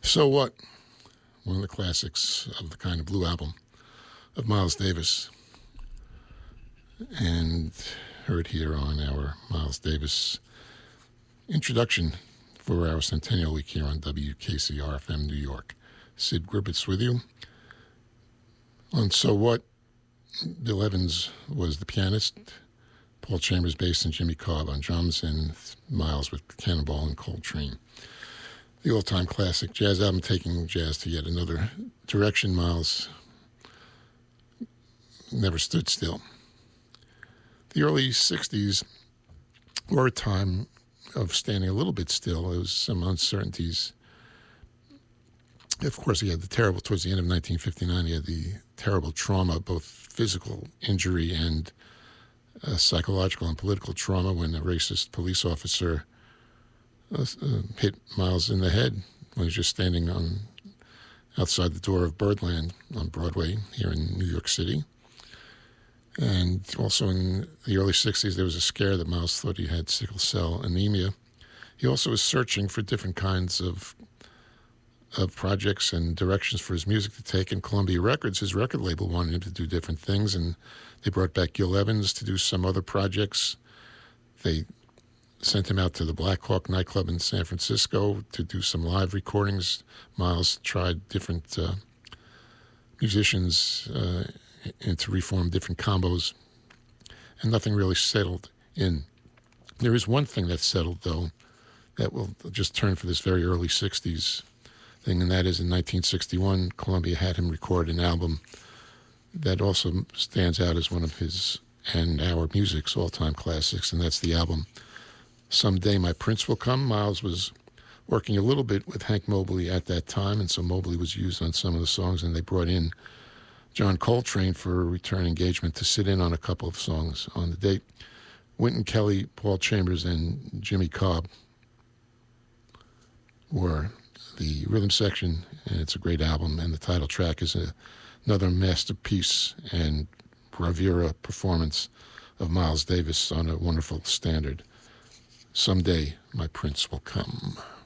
So What? One of the classics of the Kind of Blue album of Miles Davis. And heard here on our Miles Davis introduction for our Centennial Week here on WKCR-FM New York. Sid Gribbets with you. On So What? Bill Evans was the pianist, Paul Chambers bass, and Jimmy Cobb on drums, and Miles with Cannonball and Coltrane. The all-time classic jazz album, taking jazz to yet another direction. Miles never stood still. The early 60s were a time of standing a little bit still. There was some uncertainties. Of course, he had towards the end of 1959, he had the terrible trauma, both physical injury and psychological and political trauma, when a racist police officer hit Miles in the head when he was just standing outside the door of Birdland on Broadway here in New York City. And also in the early 60s, there was a scare that Miles thought he had sickle cell anemia. He also was searching for different kinds of projects and directions for his music to take. And Columbia Records, his record label, wanted him to do different things, and they brought back Gil Evans to do some other projects. They sent him out to the Black Hawk nightclub in San Francisco to do some live recordings. Miles tried different musicians and to reform different combos, and nothing really settled in. There is one thing that settled, though, that will just turn for this very early 60s thing, and that is in 1961, Columbia had him record an album that also stands out as one of his and our music's all-time classics, and that's the album Someday My Prince Will Come. Miles was working a little bit with Hank Mobley at that time, and so Mobley was used on some of the songs, and they brought in John Coltrane for a return engagement to sit in on a couple of songs on the date. Wynton Kelly, Paul Chambers, and Jimmy Cobb were the rhythm section, and it's a great album, and the title track is another masterpiece and bravura performance of Miles Davis on a wonderful standard. Someday My Prince Will Come.